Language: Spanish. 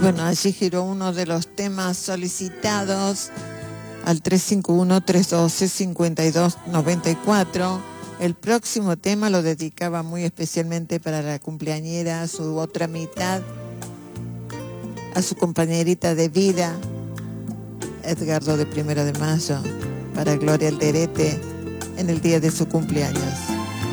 Bueno, allí giró uno de los temas solicitados al 351-312-5294. El próximo tema lo dedicaba muy especialmente para la cumpleañera, a su otra mitad, a su compañerita de vida, Edgardo de 1 de Mayo, para Gloria Alderete, en el día de su cumpleaños.